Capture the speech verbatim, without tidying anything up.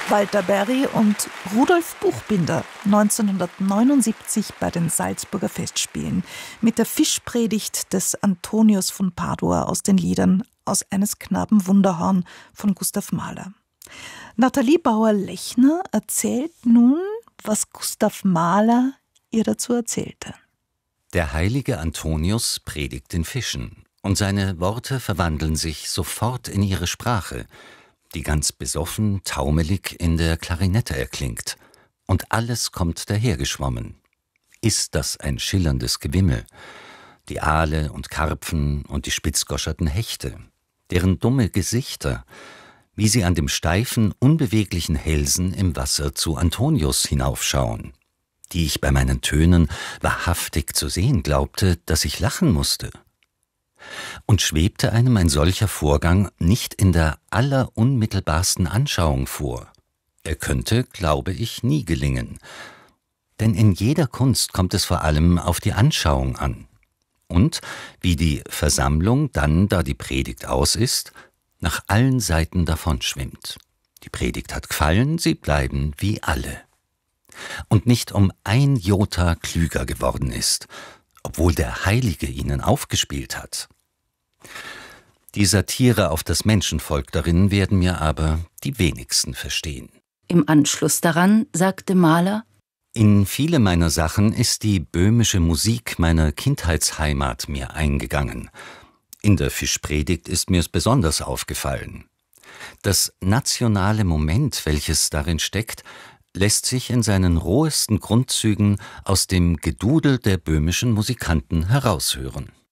Walter Berry und Rudolf Buchbinder neunzehnhundertneunundsiebzig bei den Salzburger Festspielen mit der Fischpredigt des Antonius von Padua aus den Liedern Aus eines Knaben Wunderhorn von Gustav Mahler. Nathalie Bauer-Lechner erzählt nun, was Gustav Mahler ihr dazu erzählte. Der heilige Antonius predigt den Fischen, und seine Worte verwandeln sich sofort in ihre Sprache, die ganz besoffen, taumelig in der Klarinette erklingt, und alles kommt dahergeschwommen. Ist das ein schillerndes Gewimmel? Die Aale und Karpfen und die spitzgoscherten Hechte, deren dumme Gesichter, wie sie an dem steifen, unbeweglichen Helsen im Wasser zu Antonius hinaufschauen, die ich bei meinen Tönen wahrhaftig zu sehen glaubte, dass ich lachen musste. Und schwebte einem ein solcher Vorgang nicht in der allerunmittelbarsten Anschauung vor. Er könnte, glaube ich, nie gelingen. Denn in jeder Kunst kommt es vor allem auf die Anschauung an. Und wie die Versammlung dann, da die Predigt aus ist, nach allen Seiten davonschwimmt. Die Predigt hat gefallen, sie bleiben wie alle. Und nicht um ein Jota klüger geworden ist, obwohl der Heilige ihnen aufgespielt hat. Die Satire auf das Menschenvolk darin werden mir aber die wenigsten verstehen. Im Anschluss daran sagte Mahler: In viele meiner Sachen ist die böhmische Musik meiner Kindheitsheimat mir eingegangen. In der Fischpredigt ist mir es besonders aufgefallen. Das nationale Moment, welches darin steckt, lässt sich in seinen rohesten Grundzügen aus dem Gedudel der böhmischen Musikanten heraushören.